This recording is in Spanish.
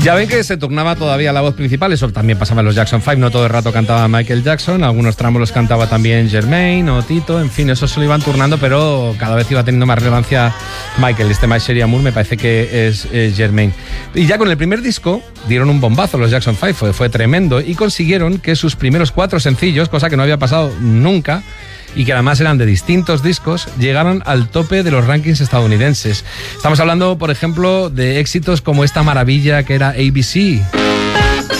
Ya ven que se turnaba todavía la voz principal, eso también pasaba en los Jackson 5, no todo el rato cantaba Michael Jackson, algunos tramos los cantaba también Jermaine o Tito, en fin, eso se lo iban turnando, pero cada vez iba teniendo más relevancia Michael. Este My Sherry Amour me parece que es Jermaine. Y ya con el primer disco dieron un bombazo los Jackson 5, fue tremendo, y consiguieron que sus primeros 4 sencillos, cosa que no había pasado nunca, y que además eran de distintos discos, llegaron al tope de los rankings estadounidenses. Estamos hablando, por ejemplo, de éxitos como esta maravilla que era ABC.